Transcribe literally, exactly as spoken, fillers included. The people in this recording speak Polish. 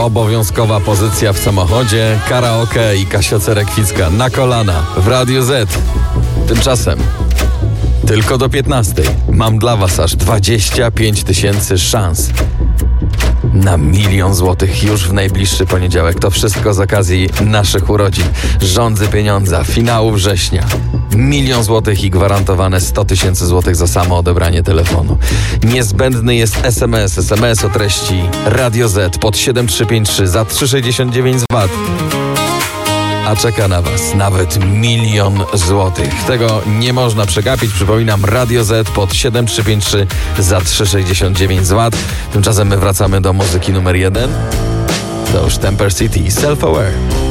obowiązkowa pozycja w samochodzie, karaoke i Kasia Cerekwicka na kolana w Radiu Z. Tymczasem tylko do piętnastej mam dla was aż dwadzieścia pięć tysięcy szans na milion złotych już w najbliższy poniedziałek. To wszystko z okazji naszych urodzin. Rządzy pieniądza, finału września. Milion złotych i gwarantowane sto tysięcy złotych za samo odebranie telefonu. Niezbędny jest es em es. es em es o treści Radio Z pod siedem trzy pięć trzy za trzy sześćdziesiąt dziewięć złotych. A czeka na was nawet milion złotych. Tego nie można przegapić. Przypominam, Radio Z pod siedem trzy pięć trzy za trzy sześćdziesiąt dziewięć złotych. Tymczasem my wracamy do muzyki numer jeden. To już Temper City, Self Aware.